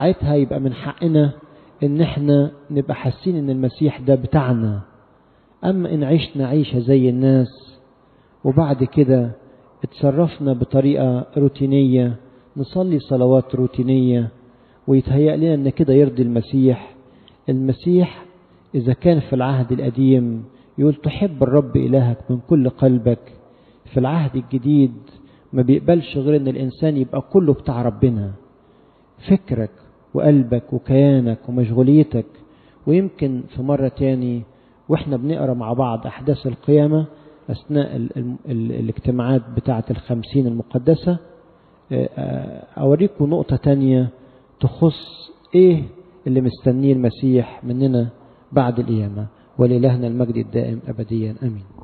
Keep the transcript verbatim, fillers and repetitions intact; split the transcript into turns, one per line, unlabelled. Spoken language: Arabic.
ساعتها يبقى من حقنا ان احنا نبقى حاسين ان المسيح ده بتاعنا. اما ان عشنا عيشة زي الناس وبعد كده اتصرفنا بطريقة روتينية، نصلي صلوات روتينية ويتهيأ لنا ان كده يرضي المسيح. المسيح اذا كان في العهد القديم يقول تحب الرب إلهك من كل قلبك، في العهد الجديد ما بيقبلش غير ان الانسان يبقى كله بتاع ربنا، فكرك وقلبك وكيانك ومشغوليتك. ويمكن في مرة تاني واحنا بنقرأ مع بعض احداث القيامة اثناء ال ال ال الاجتماعات بتاعة الخمسين المقدسة اوريكم نقطة تانية تخص ايه اللي مستنيه المسيح مننا بعد القيامة. ولإلهنا المجد الدائم أبديا آمين.